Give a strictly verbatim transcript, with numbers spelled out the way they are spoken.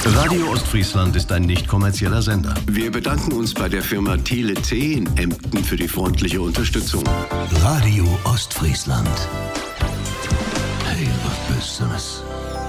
Radio Ostfriesland ist ein nicht kommerzieller Sender. Wir bedanken uns bei der Firma Thiele T in Emden für die freundliche Unterstützung. Radio Ostfriesland. Hey, was Besseres.